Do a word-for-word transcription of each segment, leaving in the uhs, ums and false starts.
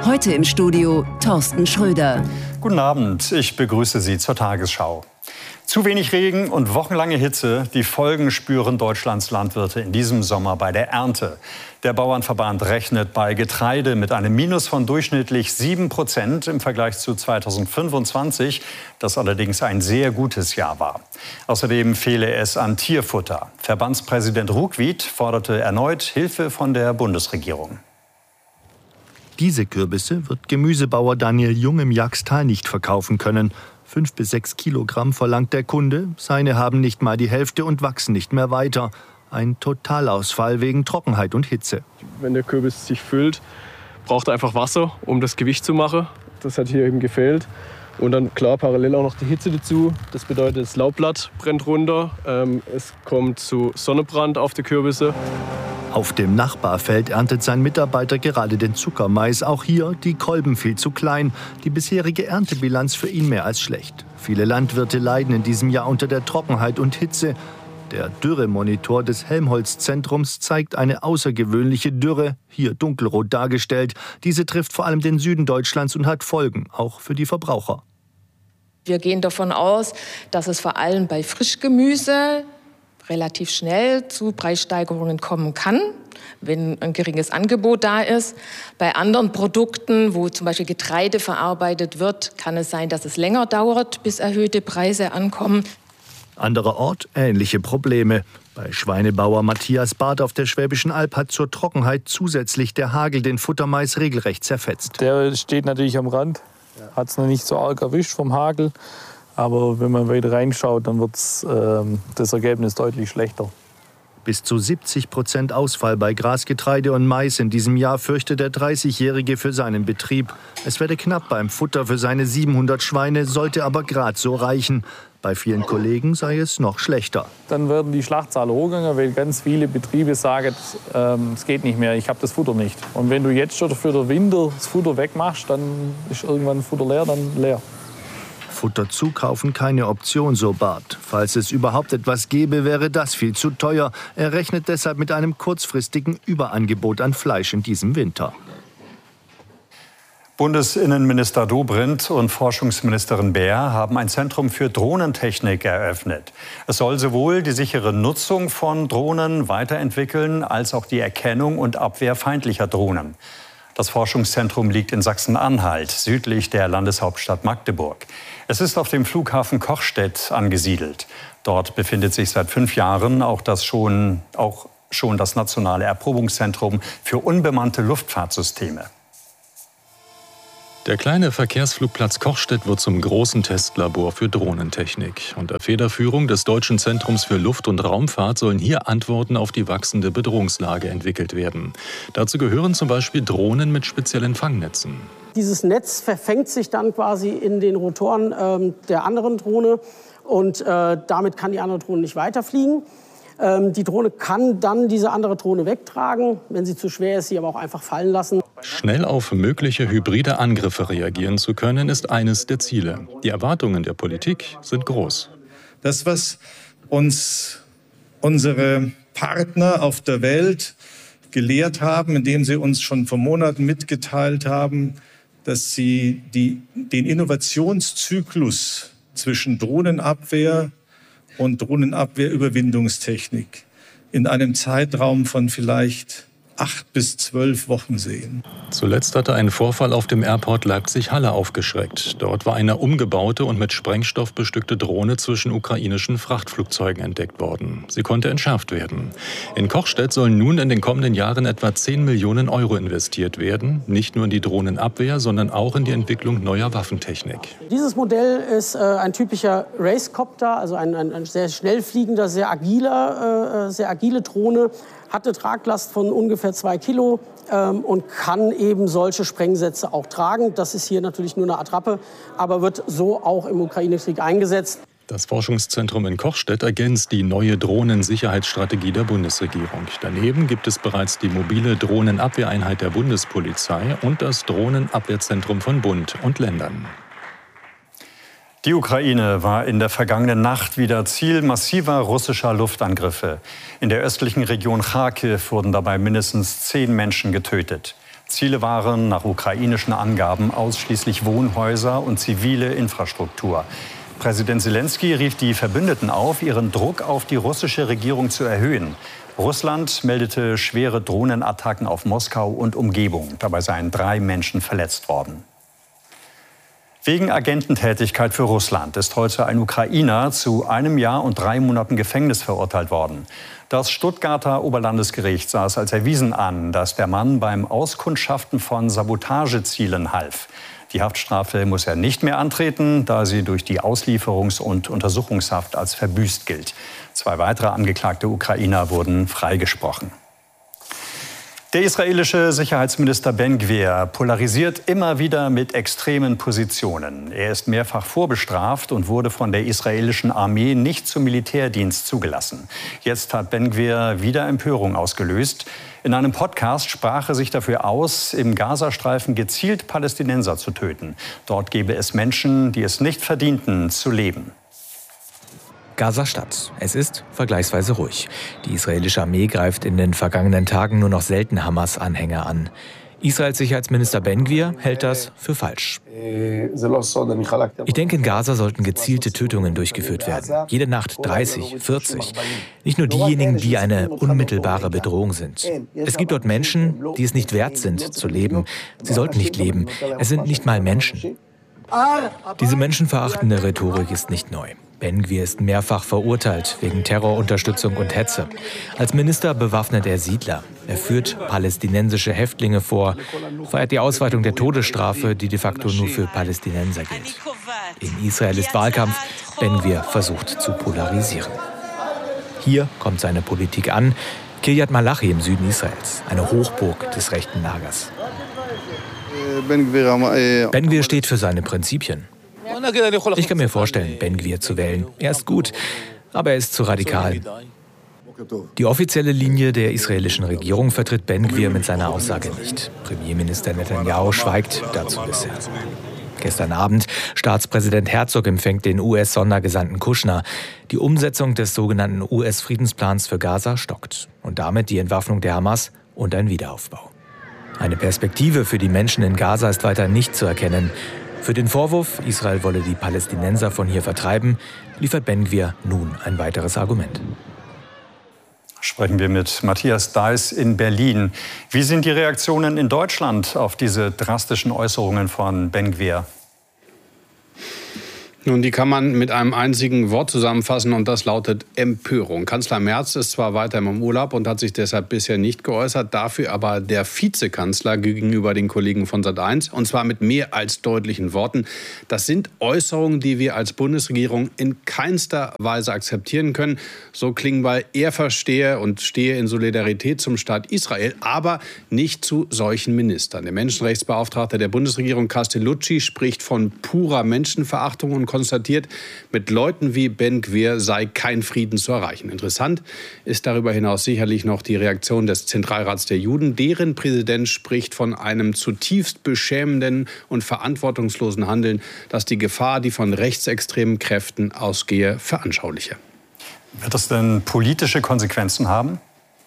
Heute im Studio Thorsten Schröder. Guten Abend, ich begrüße Sie zur Tagesschau. Zu wenig Regen und wochenlange Hitze, die Folgen spüren Deutschlands Landwirte in diesem Sommer bei der Ernte. Der Bauernverband rechnet bei Getreide mit einem Minus von durchschnittlich sieben Prozent im Vergleich zu zweitausendfünfundzwanzig, das allerdings ein sehr gutes Jahr war. Außerdem fehle es an Tierfutter. Verbandspräsident Ruckwied forderte erneut Hilfe von der Bundesregierung. Diese Kürbisse wird Gemüsebauer Daniel Jung im Jagstal nicht verkaufen können. Fünf bis sechs Kilogramm verlangt der Kunde. Seine haben nicht mal die Hälfte und wachsen nicht mehr weiter. Ein Totalausfall wegen Trockenheit und Hitze. Wenn der Kürbis sich füllt, braucht er einfach Wasser, um das Gewicht zu machen. Das hat hier eben gefehlt. Und dann klar parallel auch noch die Hitze dazu. Das bedeutet, das Laubblatt brennt runter. Ähm, es kommt zu Sonnenbrand auf die Kürbisse. Auf dem Nachbarfeld erntet sein Mitarbeiter gerade den Zuckermais. Auch hier die Kolben viel zu klein. Die bisherige Erntebilanz für ihn mehr als schlecht. Viele Landwirte leiden in diesem Jahr unter der Trockenheit und Hitze. Der Dürremonitor des Helmholtz-Zentrums zeigt eine außergewöhnliche Dürre, hier dunkelrot dargestellt. Diese trifft vor allem den Süden Deutschlands und hat Folgen, auch für die Verbraucher. Wir gehen davon aus, dass es vor allem bei Frischgemüse relativ schnell zu Preissteigerungen kommen kann, wenn ein geringes Angebot da ist. Bei anderen Produkten, wo zum Beispiel Getreide verarbeitet wird, kann es sein, dass es länger dauert, bis erhöhte Preise ankommen. Anderer Ort, ähnliche Probleme. Bei Schweinebauer Matthias Barth auf der Schwäbischen Alb hat zur Trockenheit zusätzlich der Hagel den Futtermais regelrecht zerfetzt. Der steht natürlich am Rand, hat es noch nicht so arg erwischt vom Hagel. Aber wenn man weiter reinschaut, dann wird ähm, das Ergebnis deutlich schlechter. Bis zu siebzig Prozent Ausfall bei Grasgetreide und Mais in diesem Jahr fürchtet der dreißigjährige für seinen Betrieb. Es werde knapp beim Futter für seine siebenhundert Schweine, sollte aber gerade so reichen. Bei vielen Kollegen sei es noch schlechter. Dann werden die Schlachtzahlen hochgegangen, weil ganz viele Betriebe sagen, ähm, es geht nicht mehr, ich habe das Futter nicht. Und wenn du jetzt schon für den Winter das Futter wegmachst, dann ist irgendwann das Futter leer, dann leer. Futter zukaufen keine Option, so Barth. Falls es überhaupt etwas gäbe, wäre das viel zu teuer. Er rechnet deshalb mit einem kurzfristigen Überangebot an Fleisch in diesem Winter. Bundesinnenminister Dobrindt und Forschungsministerin Baer haben ein Zentrum für Drohnentechnik eröffnet. Es soll sowohl die sichere Nutzung von Drohnen weiterentwickeln, als auch die Erkennung und Abwehr feindlicher Drohnen. Das Forschungszentrum liegt in Sachsen-Anhalt, südlich der Landeshauptstadt Magdeburg. Es ist auf dem Flughafen Kochstedt angesiedelt. Dort befindet sich seit fünf Jahren auch das schon, auch schon das nationale Erprobungszentrum für unbemannte Luftfahrtsysteme. Der kleine Verkehrsflugplatz Kochstedt wird zum großen Testlabor für Drohnentechnik. Unter Federführung des Deutschen Zentrums für Luft- und Raumfahrt sollen hier Antworten auf die wachsende Bedrohungslage entwickelt werden. Dazu gehören zum Beispiel Drohnen mit speziellen Fangnetzen. Dieses Netz verfängt sich dann quasi in den Rotoren äh, der anderen Drohne und äh, damit kann die andere Drohne nicht weiterfliegen. Ähm, die Drohne kann dann diese andere Drohne wegtragen. Wenn sie zu schwer ist, sie aber auch einfach fallen lassen. Schnell auf mögliche hybride Angriffe reagieren zu können, ist eines der Ziele. Die Erwartungen der Politik sind groß. Das, was uns unsere Partner auf der Welt gelehrt haben, indem sie uns schon vor Monaten mitgeteilt haben, dass sie die, den Innovationszyklus zwischen Drohnenabwehr und Drohnenabwehrüberwindungstechnik in einem Zeitraum von vielleicht acht bis zwölf Wochen sehen. Zuletzt hatte ein Vorfall auf dem Airport Leipzig-Halle aufgeschreckt. Dort war eine umgebaute und mit Sprengstoff bestückte Drohne zwischen ukrainischen Frachtflugzeugen entdeckt worden. Sie konnte entschärft werden. In Kochstedt sollen nun in den kommenden Jahren etwa zehn Millionen Euro investiert werden. Nicht nur in die Drohnenabwehr, sondern auch in die Entwicklung neuer Waffentechnik. Dieses Modell ist äh, ein typischer Racecopter, also ein, ein, ein sehr schnell fliegender, sehr agiler, äh, sehr agile Drohne. Hat eine Traglast von ungefähr zwei Kilo ähm, und kann eben solche Sprengsätze auch tragen. Das ist hier natürlich nur eine Attrappe, aber wird so auch im Ukraine-Krieg eingesetzt. Das Forschungszentrum in Kochstedt ergänzt die neue Drohnensicherheitsstrategie der Bundesregierung. Daneben gibt es bereits die mobile Drohnenabwehreinheit der Bundespolizei und das Drohnenabwehrzentrum von Bund und Ländern. Die Ukraine war in der vergangenen Nacht wieder Ziel massiver russischer Luftangriffe. In der östlichen Region Charkiw wurden dabei mindestens zehn Menschen getötet. Ziele waren nach ukrainischen Angaben ausschließlich Wohnhäuser und zivile Infrastruktur. Präsident Selenskyj rief die Verbündeten auf, ihren Druck auf die russische Regierung zu erhöhen. Russland meldete schwere Drohnenattacken auf Moskau und Umgebung. Dabei seien drei Menschen verletzt worden. Wegen Agententätigkeit für Russland ist heute ein Ukrainer zu einem Jahr und drei Monaten Gefängnis verurteilt worden. Das Stuttgarter Oberlandesgericht sah es als erwiesen an, dass der Mann beim Auskundschaften von Sabotagezielen half. Die Haftstrafe muss er nicht mehr antreten, da sie durch die Auslieferungs- und Untersuchungshaft als verbüßt gilt. Zwei weitere angeklagte Ukrainer wurden freigesprochen. Der israelische Sicherheitsminister Ben Gvir polarisiert immer wieder mit extremen Positionen. Er ist mehrfach vorbestraft und wurde von der israelischen Armee nicht zum Militärdienst zugelassen. Jetzt hat Ben Gvir wieder Empörung ausgelöst. In einem Podcast sprach er sich dafür aus, im Gazastreifen gezielt Palästinenser zu töten. Dort gebe es Menschen, die es nicht verdienten, zu leben. Gaza-Stadt. Es ist vergleichsweise ruhig. Die israelische Armee greift in den vergangenen Tagen nur noch selten Hamas-Anhänger an. Israels Sicherheitsminister Ben Gvir hält das für falsch. Ich denke, in Gaza sollten gezielte Tötungen durchgeführt werden. Jede Nacht dreißig, vierzig. Nicht nur diejenigen, die eine unmittelbare Bedrohung sind. Es gibt dort Menschen, die es nicht wert sind, zu leben. Sie sollten nicht leben. Es sind nicht mal Menschen. Diese menschenverachtende Rhetorik ist nicht neu. Ben Gvir ist mehrfach verurteilt wegen Terrorunterstützung und Hetze. Als Minister bewaffnet er Siedler. Er führt palästinensische Häftlinge vor, feiert die Ausweitung der Todesstrafe, die de facto nur für Palästinenser gilt. In Israel ist Wahlkampf. Ben Gvir versucht zu polarisieren. Hier kommt seine Politik an. Kiryat Malachi im Süden Israels, eine Hochburg des rechten Lagers. Ben Gvir steht für seine Prinzipien. Ich kann mir vorstellen, Ben Gvir zu wählen. Er ist gut, aber er ist zu radikal. Die offizielle Linie der israelischen Regierung vertritt Ben Gvir mit seiner Aussage nicht. Premierminister Netanyahu schweigt dazu bisher. Gestern Abend, Staatspräsident Herzog empfängt den U S-Sondergesandten Kushner. Die Umsetzung des sogenannten U S-Friedensplans für Gaza stockt. Und damit die Entwaffnung der Hamas und ein Wiederaufbau. Eine Perspektive für die Menschen in Gaza ist weiter nicht zu erkennen. Für den Vorwurf, Israel wolle die Palästinenser von hier vertreiben, liefert Ben Gvir nun ein weiteres Argument. Sprechen wir mit Matthias Deiß in Berlin. Wie sind die Reaktionen in Deutschland auf diese drastischen Äußerungen von Ben Gvir? Nun, die kann man mit einem einzigen Wort zusammenfassen und das lautet Empörung. Kanzler Merz ist zwar weiter im Urlaub und hat sich deshalb bisher nicht geäußert, dafür aber der Vizekanzler gegenüber den Kollegen von Sat eins und zwar mit mehr als deutlichen Worten. Das sind Äußerungen, die wir als Bundesregierung in keinster Weise akzeptieren können. So klingen bei er verstehe und stehe in Solidarität zum Staat Israel, aber nicht zu solchen Ministern. Der Menschenrechtsbeauftragte der Bundesregierung Castellucci spricht von purer Menschenverachtung und konstatiert, mit Leuten wie Ben Gvir sei kein Frieden zu erreichen. Interessant ist darüber hinaus sicherlich noch die Reaktion des Zentralrats der Juden. Deren Präsident spricht von einem zutiefst beschämenden und verantwortungslosen Handeln, das die Gefahr, die von rechtsextremen Kräften ausgehe, veranschauliche. Wird das denn politische Konsequenzen haben?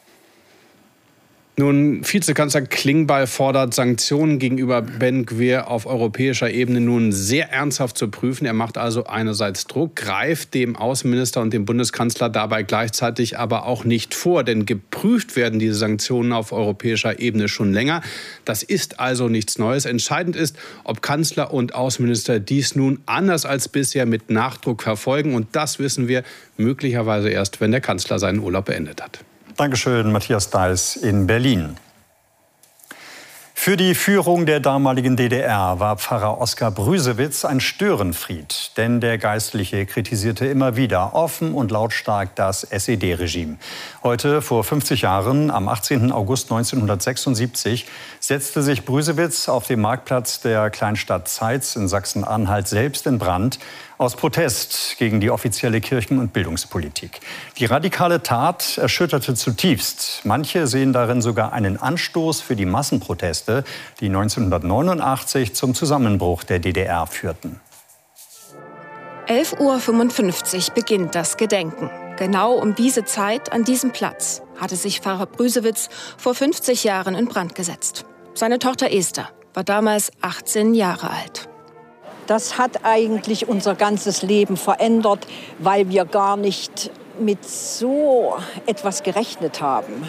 Nun, Vizekanzler Klingbeil fordert, Sanktionen gegenüber Ben Gvir auf europäischer Ebene nun sehr ernsthaft zu prüfen. Er macht also einerseits Druck, greift dem Außenminister und dem Bundeskanzler dabei gleichzeitig aber auch nicht vor. Denn geprüft werden diese Sanktionen auf europäischer Ebene schon länger. Das ist also nichts Neues. Entscheidend ist, ob Kanzler und Außenminister dies nun anders als bisher mit Nachdruck verfolgen. Und das wissen wir möglicherweise erst, wenn der Kanzler seinen Urlaub beendet hat. Dankeschön, Matthias Deiß in Berlin. Für die Führung der damaligen D D R war Pfarrer Oskar Brüsewitz ein Störenfried. Denn der Geistliche kritisierte immer wieder offen und lautstark das S E D-Regime. Heute, vor fünfzig Jahren, am achtzehnten August neunzehnhundertsechsundsiebzig, setzte sich Brüsewitz auf dem Marktplatz der Kleinstadt Zeitz in Sachsen-Anhalt selbst in Brand, aus Protest gegen die offizielle Kirchen- und Bildungspolitik. Die radikale Tat erschütterte zutiefst. Manche sehen darin sogar einen Anstoß für die Massenproteste, die neunzehnhundertneunundachtzig zum Zusammenbruch der D D R führten. elf Uhr fünfundfünfzig beginnt das Gedenken. Genau um diese Zeit, an diesem Platz, hatte sich Pfarrer Brüsewitz vor fünfzig Jahren in Brand gesetzt. Seine Tochter Esther war damals achtzehn Jahre alt. Das hat eigentlich unser ganzes Leben verändert, weil wir gar nicht mit so etwas gerechnet haben.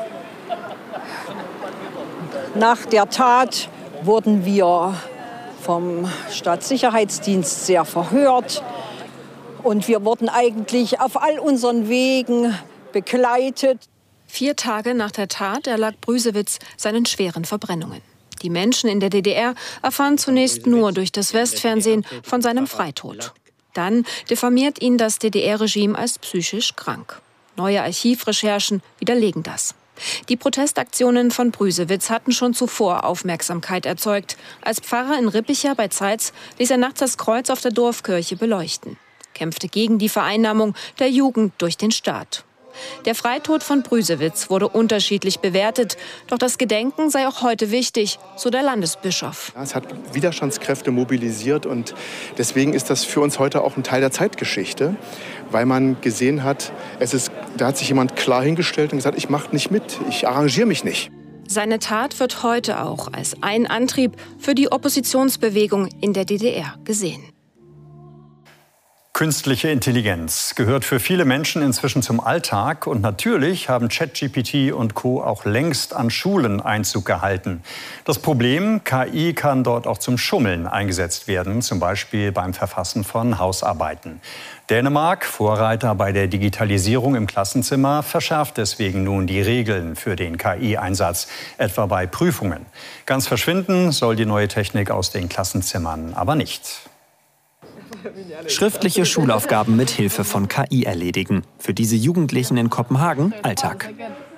Nach der Tat wurden wir vom Staatssicherheitsdienst sehr verhört. Und wir wurden eigentlich auf all unseren Wegen begleitet. Vier Tage nach der Tat erlag Brüsewitz seinen schweren Verbrennungen. Die Menschen in der D D R erfahren zunächst nur durch das Westfernsehen von seinem Freitod. Dann diffamiert ihn das D D R-Regime als psychisch krank. Neue Archivrecherchen widerlegen das. Die Protestaktionen von Brüsewitz hatten schon zuvor Aufmerksamkeit erzeugt. Als Pfarrer in Rippicha bei Zeitz ließ er nachts das Kreuz auf der Dorfkirche beleuchten, kämpfte gegen die Vereinnahmung der Jugend durch den Staat. Der Freitod von Brüsewitz wurde unterschiedlich bewertet, doch das Gedenken sei auch heute wichtig, so der Landesbischof. Es hat Widerstandskräfte mobilisiert und deswegen ist das für uns heute auch ein Teil der Zeitgeschichte, weil man gesehen hat, es ist, da hat sich jemand klar hingestellt und gesagt, ich mache nicht mit, ich arrangiere mich nicht. Seine Tat wird heute auch als ein Antrieb für die Oppositionsbewegung in der D D R gesehen. Künstliche Intelligenz gehört für viele Menschen inzwischen zum Alltag. Und natürlich haben ChatGPT und Co. auch längst an Schulen Einzug gehalten. Das Problem, K I kann dort auch zum Schummeln eingesetzt werden, zum Beispiel beim Verfassen von Hausarbeiten. Dänemark, Vorreiter bei der Digitalisierung im Klassenzimmer, verschärft deswegen nun die Regeln für den K I-Einsatz, etwa bei Prüfungen. Ganz verschwinden soll die neue Technik aus den Klassenzimmern aber nicht. Schriftliche Schulaufgaben mit Hilfe von K I erledigen. Für diese Jugendlichen in Kopenhagen Alltag.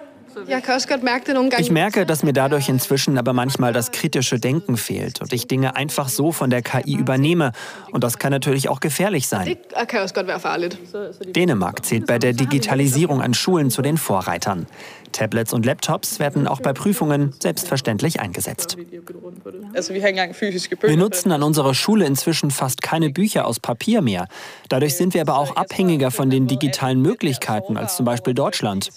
Ich merke, dass mir dadurch inzwischen aber manchmal das kritische Denken fehlt und ich Dinge einfach so von der K I übernehme. Und das kann natürlich auch gefährlich sein. Dänemark zählt bei der Digitalisierung an Schulen zu den Vorreitern. Tablets und Laptops werden auch bei Prüfungen selbstverständlich eingesetzt. Wir nutzen an unserer Schule inzwischen fast keine Bücher aus Papier mehr. Dadurch sind wir aber auch abhängiger von den digitalen Möglichkeiten als zum Beispiel Deutschland.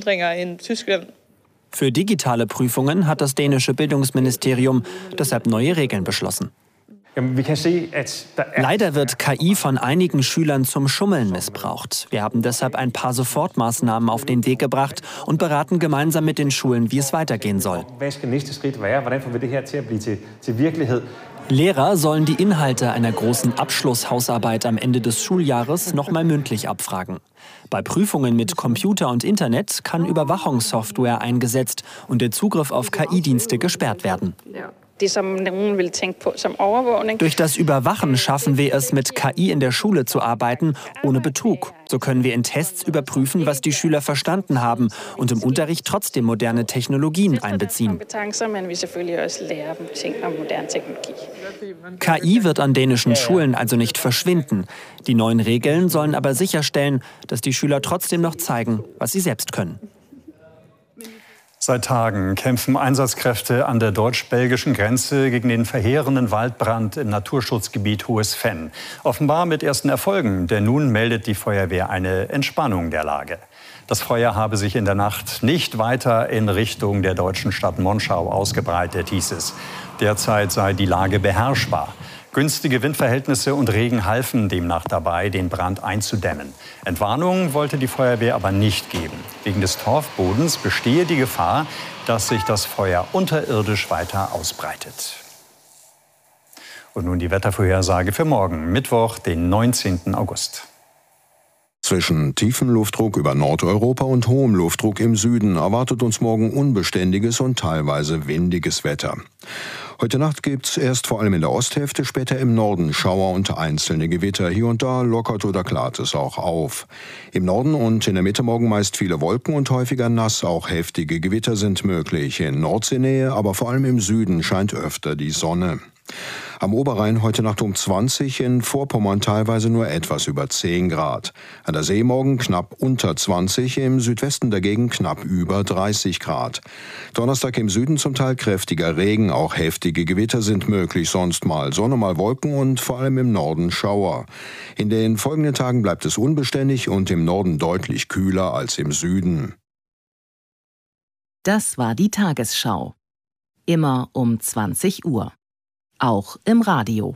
Für digitale Prüfungen hat das dänische Bildungsministerium deshalb neue Regeln beschlossen. Leider wird K I von einigen Schülern zum Schummeln missbraucht. Wir haben deshalb ein paar Sofortmaßnahmen auf den Weg gebracht und beraten gemeinsam mit den Schulen, wie es weitergehen soll. Lehrer sollen die Inhalte einer großen Abschlusshausarbeit am Ende des Schuljahres nochmal mündlich abfragen. Bei Prüfungen mit Computer und Internet kann Überwachungssoftware eingesetzt und der Zugriff auf K I-Dienste gesperrt werden. Durch das Überwachen schaffen wir es, mit K I in der Schule zu arbeiten, ohne Betrug. So können wir in Tests überprüfen, was die Schüler verstanden haben und im Unterricht trotzdem moderne Technologien einbeziehen. K I wird an dänischen Schulen also nicht verschwinden. Die neuen Regeln sollen aber sicherstellen, dass die Schüler trotzdem noch zeigen, was sie selbst können. Seit Tagen kämpfen Einsatzkräfte an der deutsch-belgischen Grenze gegen den verheerenden Waldbrand im Naturschutzgebiet Hohes Venn. Offenbar mit ersten Erfolgen, denn nun meldet die Feuerwehr eine Entspannung der Lage. Das Feuer habe sich in der Nacht nicht weiter in Richtung der deutschen Stadt Monschau ausgebreitet, hieß es. Derzeit sei die Lage beherrschbar. Günstige Windverhältnisse und Regen halfen demnach dabei, den Brand einzudämmen. Entwarnung wollte die Feuerwehr aber nicht geben. Wegen des Torfbodens bestehe die Gefahr, dass sich das Feuer unterirdisch weiter ausbreitet. Und nun die Wettervorhersage für morgen, Mittwoch, den neunzehnten August. Zwischen tiefem Luftdruck über Nordeuropa und hohem Luftdruck im Süden erwartet uns morgen unbeständiges und teilweise windiges Wetter. Heute Nacht gibt's erst vor allem in der Osthälfte, später im Norden Schauer und einzelne Gewitter. Hier und da lockert oder klart es auch auf. Im Norden und in der Mitte morgen meist viele Wolken und häufiger nass. Auch heftige Gewitter sind möglich. In Nordseenähe, aber vor allem im Süden scheint öfter die Sonne. Am Oberrhein heute Nacht um zwanzig, in Vorpommern teilweise nur etwas über zehn Grad. An der See morgen knapp unter zwanzig, im Südwesten dagegen knapp über dreißig Grad. Donnerstag im Süden zum Teil kräftiger Regen, auch heftige Gewitter sind möglich, sonst mal Sonne, mal Wolken und vor allem im Norden Schauer. In den folgenden Tagen bleibt es unbeständig und im Norden deutlich kühler als im Süden. Das war die Tagesschau. Immer um zwanzig Uhr. Auch im Radio.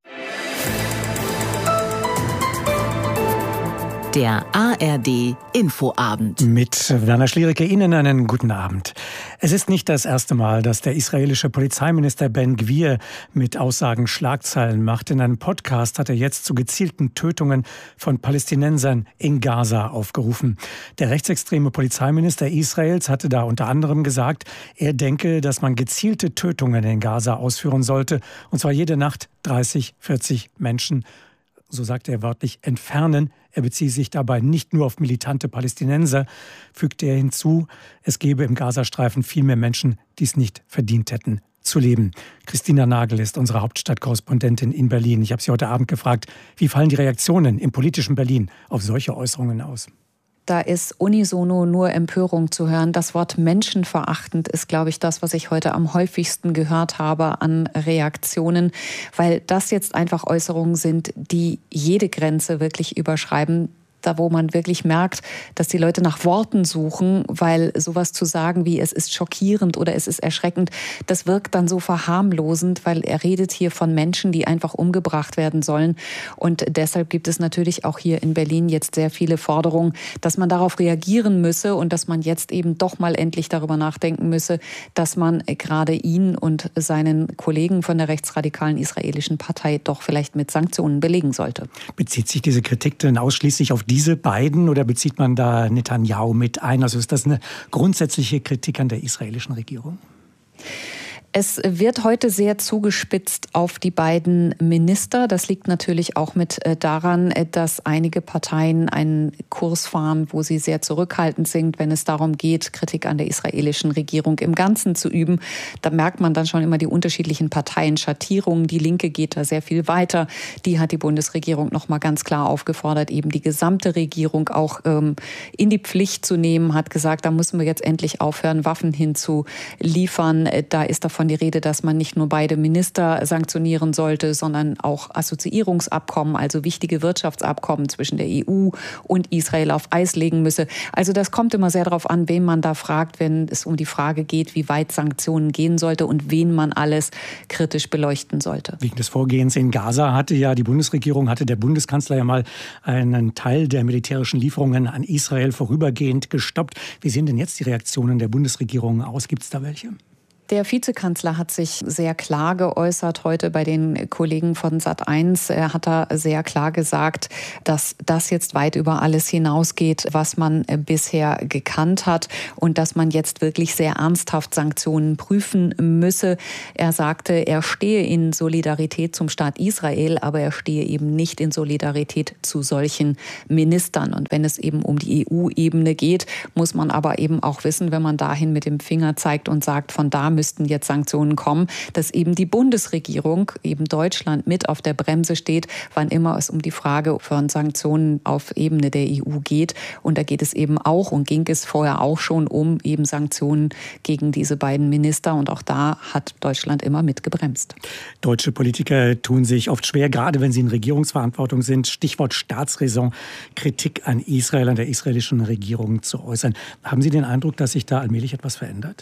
Der A R D Infoabend. Mit Werner Schliericke Ihnen einen guten Abend. Es ist nicht das erste Mal, dass der israelische Polizeiminister Ben Gvir mit Aussagen Schlagzeilen macht. In einem Podcast hat er jetzt zu gezielten Tötungen von Palästinensern in Gaza aufgerufen. Der rechtsextreme Polizeiminister Israels hatte da unter anderem gesagt, er denke, dass man gezielte Tötungen in Gaza ausführen sollte. Und zwar jede Nacht dreißig, vierzig Menschen, so sagt er wörtlich, entfernen. Er beziehe sich dabei nicht nur auf militante Palästinenser, fügte er hinzu, es gebe im Gazastreifen viel mehr Menschen, die es nicht verdient hätten zu leben. Christina Nagel ist unsere Hauptstadtkorrespondentin in Berlin. Ich habe sie heute Abend gefragt, wie fallen die Reaktionen im politischen Berlin auf solche Äußerungen aus? Da ist unisono nur Empörung zu hören. Das Wort menschenverachtend ist, glaube ich, das, was ich heute am häufigsten gehört habe an Reaktionen, weil das jetzt einfach Äußerungen sind, die jede Grenze wirklich überschreiben. Da, wo man wirklich merkt, dass die Leute nach Worten suchen, weil sowas zu sagen wie es ist schockierend oder es ist erschreckend, das wirkt dann so verharmlosend, weil er redet hier von Menschen, die einfach umgebracht werden sollen. Und deshalb gibt es natürlich auch hier in Berlin jetzt sehr viele Forderungen, dass man darauf reagieren müsse und dass man jetzt eben doch mal endlich darüber nachdenken müsse, dass man gerade ihn und seinen Kollegen von der rechtsradikalen israelischen Partei doch vielleicht mit Sanktionen belegen sollte. Bezieht sich diese Kritik denn ausschließlich auf diese beiden oder bezieht man da Netanyahu mit ein? Also ist das eine grundsätzliche Kritik an der israelischen Regierung? Es wird heute sehr zugespitzt auf die beiden Minister. Das liegt natürlich auch mit daran, dass einige Parteien einen Kurs fahren, wo sie sehr zurückhaltend sind, wenn es darum geht, Kritik an der israelischen Regierung im Ganzen zu üben. Da merkt man dann schon immer die unterschiedlichen Parteienschattierungen. Die Linke geht da sehr viel weiter. Die hat die Bundesregierung noch mal ganz klar aufgefordert, eben die gesamte Regierung auch ähm, in die Pflicht zu nehmen, hat gesagt, da müssen wir jetzt endlich aufhören, Waffen hinzuliefern. Da ist davon die Rede, dass man nicht nur beide Minister sanktionieren sollte, sondern auch Assoziierungsabkommen, also wichtige Wirtschaftsabkommen zwischen der E U und Israel auf Eis legen müsse. Also das kommt immer sehr darauf an, wen man da fragt, wenn es um die Frage geht, wie weit Sanktionen gehen sollte und wen man alles kritisch beleuchten sollte. Wegen des Vorgehens in Gaza hatte ja die Bundesregierung, hatte der Bundeskanzler ja mal einen Teil der militärischen Lieferungen an Israel vorübergehend gestoppt. Wie sehen denn jetzt die Reaktionen der Bundesregierung aus? Gibt es da welche? Der Vizekanzler hat sich sehr klar geäußert heute bei den Kollegen von Sat eins. Er hat da sehr klar gesagt, dass das jetzt weit über alles hinausgeht, was man bisher gekannt hat und dass man jetzt wirklich sehr ernsthaft Sanktionen prüfen müsse. Er sagte, er stehe in Solidarität zum Staat Israel, aber er stehe eben nicht in Solidarität zu solchen Ministern. Und wenn es eben um die E U-Ebene geht, muss man aber eben auch wissen, wenn man dahin mit dem Finger zeigt und sagt, von da müssten jetzt Sanktionen kommen, dass eben die Bundesregierung, eben Deutschland, mit auf der Bremse steht, wann immer es um die Frage von Sanktionen auf Ebene der E U geht. Und da geht es eben auch und ging es vorher auch schon um eben Sanktionen gegen diese beiden Minister. Und auch da hat Deutschland immer mitgebremst. Deutsche Politiker tun sich oft schwer, gerade wenn sie in Regierungsverantwortung sind, Stichwort Staatsräson, Kritik an Israel, an der israelischen Regierung zu äußern. Haben Sie den Eindruck, dass sich da allmählich etwas verändert?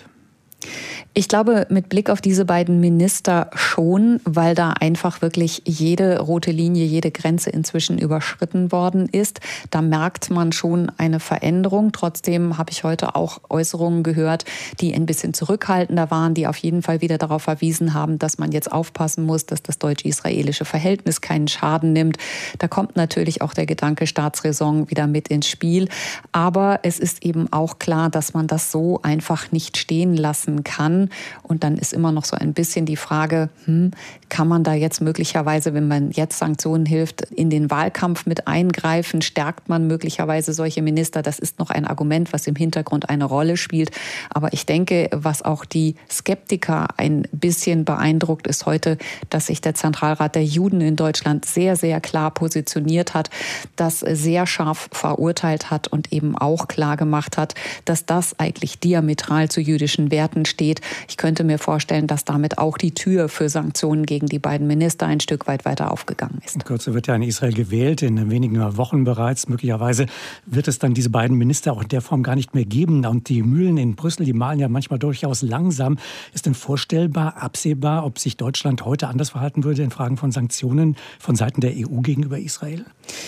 Ich glaube, mit Blick auf diese beiden Minister schon, weil da einfach wirklich jede rote Linie, jede Grenze inzwischen überschritten worden ist. Da merkt man schon eine Veränderung. Trotzdem habe ich heute auch Äußerungen gehört, die ein bisschen zurückhaltender waren, die auf jeden Fall wieder darauf verwiesen haben, dass man jetzt aufpassen muss, dass das deutsch-israelische Verhältnis keinen Schaden nimmt. Da kommt natürlich auch der Gedanke Staatsräson wieder mit ins Spiel. Aber es ist eben auch klar, dass man das so einfach nicht stehen lassen kann. Und dann ist immer noch so ein bisschen die Frage, hm, kann man da jetzt möglicherweise, wenn man jetzt Sanktionen hilft, in den Wahlkampf mit eingreifen? Stärkt man möglicherweise solche Minister? Das ist noch ein Argument, was im Hintergrund eine Rolle spielt. Aber ich denke, was auch die Skeptiker ein bisschen beeindruckt, ist heute, dass sich der Zentralrat der Juden in Deutschland sehr, sehr klar positioniert hat, das sehr scharf verurteilt hat und eben auch klar gemacht hat, dass das eigentlich diametral zu jüdischen Werten steht. Ich könnte mir vorstellen, dass damit auch die Tür für Sanktionen gegen die beiden Minister ein Stück weit weiter aufgegangen ist. In Kürze wird ja in Israel gewählt, in wenigen Wochen bereits. Möglicherweise wird es dann diese beiden Minister auch in der Form gar nicht mehr geben. Und die Mühlen in Brüssel, die malen ja manchmal durchaus langsam. Ist denn vorstellbar, absehbar, ob sich Deutschland heute anders verhalten würde in Fragen von Sanktionen von Seiten der E U gegenüber Israel?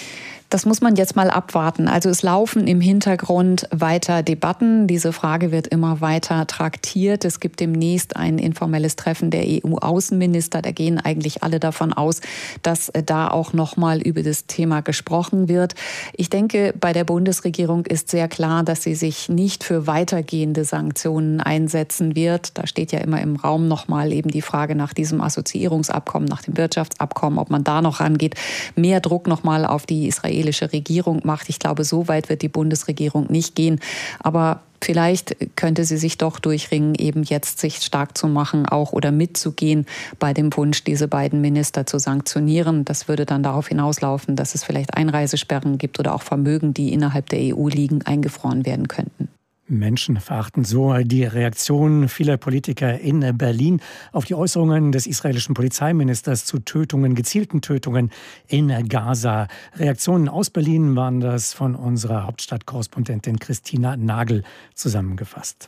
Das muss man jetzt mal abwarten. Also es laufen im Hintergrund weiter Debatten. Diese Frage wird immer weiter traktiert. Es gibt demnächst ein informelles Treffen der E U-Außenminister. Da gehen eigentlich alle davon aus, dass da auch noch mal über das Thema gesprochen wird. Ich denke, bei der Bundesregierung ist sehr klar, dass sie sich nicht für weitergehende Sanktionen einsetzen wird. Da steht ja immer im Raum noch mal eben die Frage nach diesem Assoziierungsabkommen, nach dem Wirtschaftsabkommen, ob man da noch rangeht. Mehr Druck noch mal auf die Israel Regierung macht. Ich glaube, so weit wird die Bundesregierung nicht gehen. Aber vielleicht könnte sie sich doch durchringen, eben jetzt sich stark zu machen, auch oder mitzugehen bei dem Wunsch, diese beiden Minister zu sanktionieren. Das würde dann darauf hinauslaufen, dass es vielleicht Einreisesperren gibt oder auch Vermögen, die innerhalb der E U liegen, eingefroren werden könnten. Menschenverachtend, so die Reaktion vieler Politiker in Berlin auf die Äußerungen des israelischen Polizeiministers zu Tötungen, gezielten Tötungen in Gaza. Reaktionen aus Berlin waren das von unserer Hauptstadtkorrespondentin Christina Nagel zusammengefasst.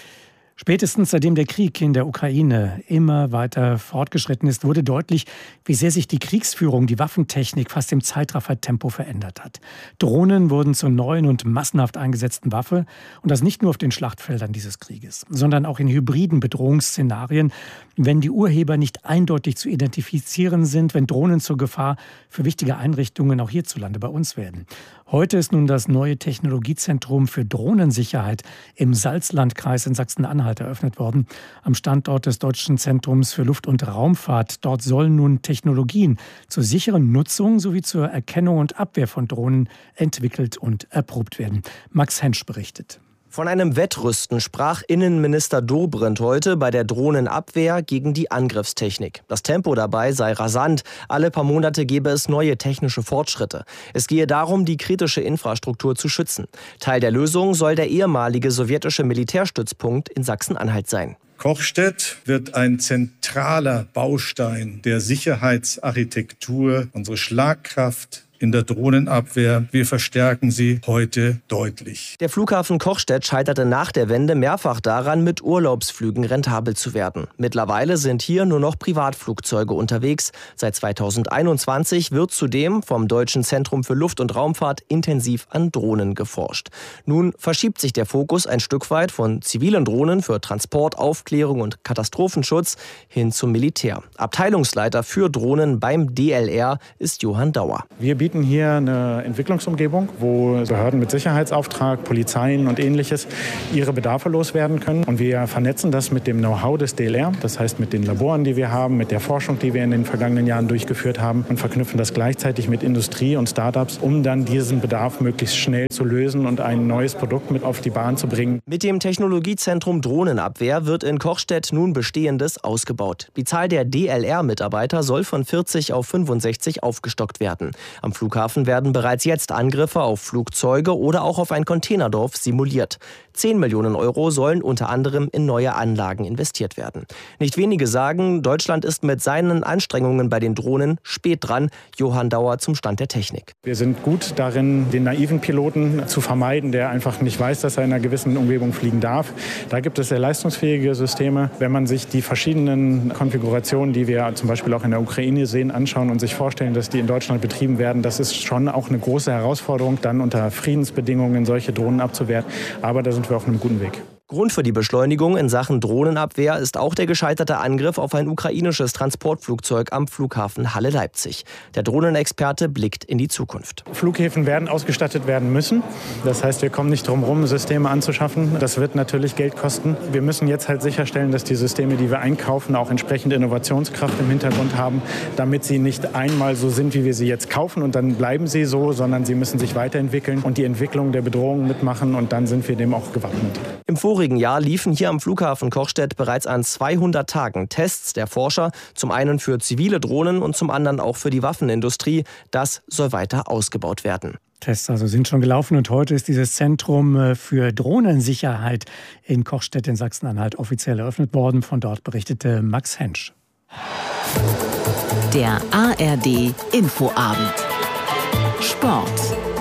Spätestens seitdem der Krieg in der Ukraine immer weiter fortgeschritten ist, wurde deutlich, wie sehr sich die Kriegsführung, die Waffentechnik fast im Zeitraffertempo verändert hat. Drohnen wurden zur neuen und massenhaft eingesetzten Waffe. Und das nicht nur auf den Schlachtfeldern dieses Krieges, sondern auch in hybriden Bedrohungsszenarien, wenn die Urheber nicht eindeutig zu identifizieren sind, wenn Drohnen zur Gefahr für wichtige Einrichtungen auch hierzulande bei uns werden. Heute ist nun das neue Technologiezentrum für Drohnensicherheit im Salzlandkreis in Sachsen-Anhalt eröffnet worden, am Standort des Deutschen Zentrums für Luft- und Raumfahrt. Dort sollen nun Technologien zur sicheren Nutzung sowie zur Erkennung und Abwehr von Drohnen entwickelt und erprobt werden. Max Hensch berichtet. Von einem Wettrüsten sprach Innenminister Dobrindt heute bei der Drohnenabwehr gegen die Angriffstechnik. Das Tempo dabei sei rasant. Alle paar Monate gebe es neue technische Fortschritte. Es gehe darum, die kritische Infrastruktur zu schützen. Teil der Lösung soll der ehemalige sowjetische Militärstützpunkt in Sachsen-Anhalt sein. Kochstedt wird ein zentraler Baustein der Sicherheitsarchitektur, unsere Schlagkraft in der Drohnenabwehr. Wir verstärken sie heute deutlich. Der Flughafen Kochstedt scheiterte nach der Wende mehrfach daran, mit Urlaubsflügen rentabel zu werden. Mittlerweile sind hier nur noch Privatflugzeuge unterwegs. Seit zweitausendeinundzwanzig wird zudem vom Deutschen Zentrum für Luft- und Raumfahrt intensiv an Drohnen geforscht. Nun verschiebt sich der Fokus ein Stück weit von zivilen Drohnen für Transport, Aufklärung und Katastrophenschutz hin zum Militär. Abteilungsleiter für Drohnen beim D L R ist Johann Dauer. Wir bieten hier eine Entwicklungsumgebung, wo Behörden mit Sicherheitsauftrag, Polizeien und Ähnliches ihre Bedarfe loswerden können. Und wir vernetzen das mit dem Know-how des D L R, das heißt mit den Laboren, die wir haben, mit der Forschung, die wir in den vergangenen Jahren durchgeführt haben und verknüpfen das gleichzeitig mit Industrie und Startups, um dann diesen Bedarf möglichst schnell zu lösen und ein neues Produkt mit auf die Bahn zu bringen. Mit dem Technologiezentrum Drohnenabwehr wird in Kochstedt nun Bestehendes ausgebaut. Die Zahl der D L R-Mitarbeiter soll von vierzig auf fünfundsechzig aufgestockt werden. Am Flughafen werden bereits jetzt Angriffe auf Flugzeuge oder auch auf ein Containerdorf simuliert. zehn Millionen Euro sollen unter anderem in neue Anlagen investiert werden. Nicht wenige sagen, Deutschland ist mit seinen Anstrengungen bei den Drohnen spät dran. Johann Dauer zum Stand der Technik. Wir sind gut darin, den naiven Piloten zu vermeiden, der einfach nicht weiß, dass er in einer gewissen Umgebung fliegen darf. Da gibt es sehr leistungsfähige Systeme. Wenn man sich die verschiedenen Konfigurationen, die wir zum Beispiel auch in der Ukraine sehen, anschauen und sich vorstellen, dass die in Deutschland betrieben werden, das ist schon auch eine große Herausforderung, dann unter Friedensbedingungen solche Drohnen abzuwehren. Aber da sind wir auf einem guten Weg. Grund für die Beschleunigung in Sachen Drohnenabwehr ist auch der gescheiterte Angriff auf ein ukrainisches Transportflugzeug am Flughafen Halle-Leipzig. Der Drohnenexperte blickt in die Zukunft. Flughäfen werden ausgestattet werden müssen. Das heißt, wir kommen nicht drum herum, Systeme anzuschaffen. Das wird natürlich Geld kosten. Wir müssen jetzt halt sicherstellen, dass die Systeme, die wir einkaufen, auch entsprechend Innovationskraft im Hintergrund haben, damit sie nicht einmal so sind, wie wir sie jetzt kaufen und dann bleiben sie so, sondern sie müssen sich weiterentwickeln und die Entwicklung der Bedrohung mitmachen und dann sind wir dem auch gewappnet. Im Vorigen Jahr liefen hier am Flughafen Kochstedt bereits an zweihundert Tagen Tests der Forscher, zum einen für zivile Drohnen und zum anderen auch für die Waffenindustrie. Das soll weiter ausgebaut werden. Tests also sind schon gelaufen und heute ist dieses Zentrum für Drohnensicherheit in Kochstedt in Sachsen-Anhalt offiziell eröffnet worden. Von dort berichtete Max Hensch. Der A R D Infoabend. Sport.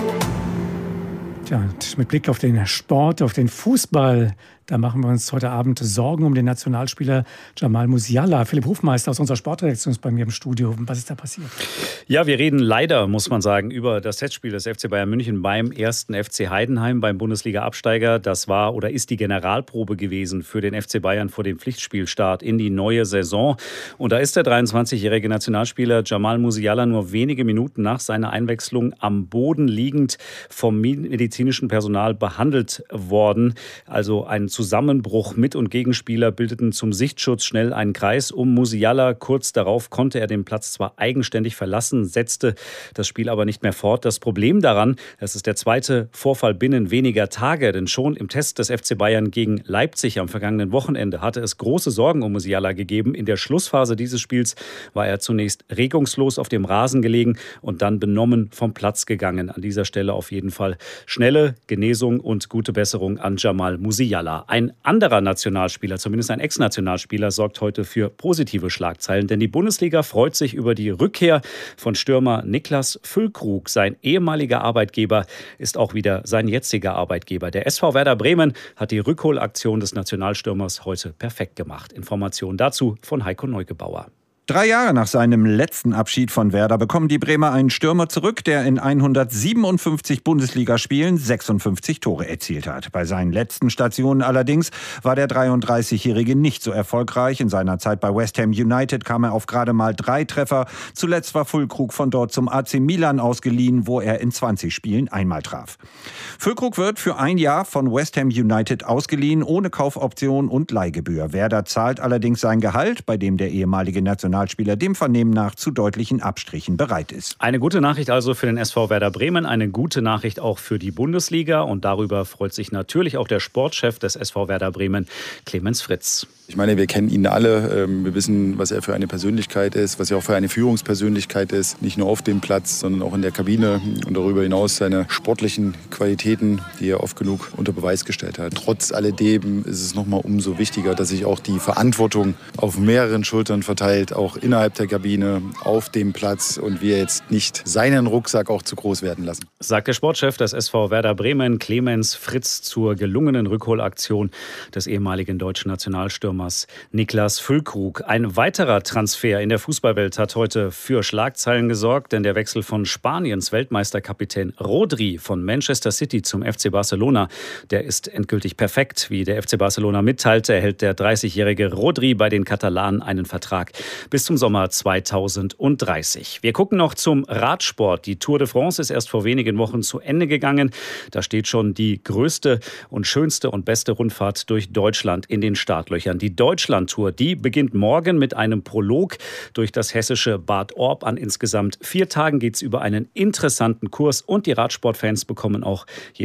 Ja, und mit Blick auf den Sport, auf den Fußball, da machen wir uns heute Abend Sorgen um den Nationalspieler Jamal Musiala. Philipp Hofmeister aus unserer Sportredaktion ist bei mir im Studio. Was ist da passiert? Ja, wir reden leider, muss man sagen, über das Testspiel des F C Bayern München beim ersten F C Heidenheim, beim Bundesliga-Absteiger. Das war oder ist die Generalprobe gewesen für den F C Bayern vor dem Pflichtspielstart in die neue Saison. Und da ist der dreiundzwanzigjährige Nationalspieler Jamal Musiala nur wenige Minuten nach seiner Einwechslung am Boden liegend vom medizinischen Personal behandelt worden. Also ein Zusammenbruch. Mit- und Gegenspieler bildeten zum Sichtschutz schnell einen Kreis um Musiala. Kurz darauf konnte er den Platz zwar eigenständig verlassen, setzte das Spiel aber nicht mehr fort. Das Problem daran, es ist der zweite Vorfall binnen weniger Tage, denn schon im Test des F C Bayern gegen Leipzig am vergangenen Wochenende hatte es große Sorgen um Musiala gegeben. In der Schlussphase dieses Spiels war er zunächst regungslos auf dem Rasen gelegen und dann benommen vom Platz gegangen. An dieser Stelle auf jeden Fall schnelle Genesung und gute Besserung an Jamal Musiala. Ein anderer Nationalspieler, zumindest ein Ex-Nationalspieler, sorgt heute für positive Schlagzeilen, denn die Bundesliga freut sich über die Rückkehr von Stürmer Niklas Füllkrug. Sein ehemaliger Arbeitgeber ist auch wieder sein jetziger Arbeitgeber. Der S V Werder Bremen hat die Rückholaktion des Nationalstürmers heute perfekt gemacht. Informationen dazu von Heiko Neugebauer. Drei Jahre nach seinem letzten Abschied von Werder bekommen die Bremer einen Stürmer zurück, der in hundertsiebenundfünfzig Bundesligaspielen sechsundfünfzig Tore erzielt hat. Bei seinen letzten Stationen allerdings war der dreiunddreißigjährige nicht so erfolgreich. In seiner Zeit bei West Ham United kam er auf gerade mal drei Treffer. Zuletzt war Füllkrug von dort zum A C Milan ausgeliehen, wo er in zwanzig Spielen einmal traf. Füllkrug wird für ein Jahr von West Ham United ausgeliehen, ohne Kaufoption und Leihgebühr. Werder zahlt allerdings sein Gehalt, bei dem der ehemalige Nationalspieler dem Vernehmen nach zu deutlichen Abstrichen bereit ist. Eine gute Nachricht also für den S V Werder Bremen, eine gute Nachricht auch für die Bundesliga. Und darüber freut sich natürlich auch der Sportchef des S V Werder Bremen, Clemens Fritz. Ich meine, wir kennen ihn alle. Wir wissen, was er für eine Persönlichkeit ist, was er auch für eine Führungspersönlichkeit ist. Nicht nur auf dem Platz, sondern auch in der Kabine und darüber hinaus seine sportlichen Qualitäten, die er oft genug unter Beweis gestellt hat. Trotz alledem ist es nochmal umso wichtiger, dass sich auch die Verantwortung auf mehreren Schultern verteilt, auch innerhalb der Kabine, auf dem Platz und wir jetzt nicht seinen Rucksack auch zu groß werden lassen. Sagt der Sportchef des S V Werder Bremen, Clemens Fritz, zur gelungenen Rückholaktion des ehemaligen deutschen Nationalstürmers Niklas Füllkrug. Ein weiterer Transfer in der Fußballwelt hat heute für Schlagzeilen gesorgt, denn der Wechsel von Spaniens Weltmeisterkapitän Rodri von Manchester City zum F C Barcelona, der ist endgültig perfekt. Wie der F C Barcelona mitteilte, erhält der dreißigjährige Rodri bei den Katalanen einen Vertrag bis zum Sommer zweitausenddreißig. Wir gucken noch zum Radsport. Die Tour de France ist erst vor wenigen Wochen zu Ende gegangen. Da steht schon die größte und schönste und beste Rundfahrt durch Deutschland in den Startlöchern. Die Deutschland-Tour, die beginnt morgen mit einem Prolog durch das hessische Bad Orb. An insgesamt vier Tagen geht es über einen interessanten Kurs und die Radsportfans bekommen auch